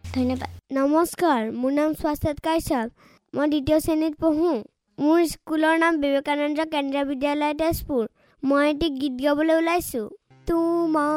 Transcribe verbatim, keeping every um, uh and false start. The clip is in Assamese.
ধন্যবাদ। নমস্কাৰ, মোৰ নাম স্বাস্থ্য কাশ্যপ। মই দ্বিতীয় শ্ৰেণীত পঢ়োঁ। মোৰ স্কুলৰ নাম বিবেকানন্দ কেন্দ্ৰীয় বিদ্যালয় তেজপুৰ। মই এটি গীত গাবলৈ ওলাইছোঁ। তোমাৰ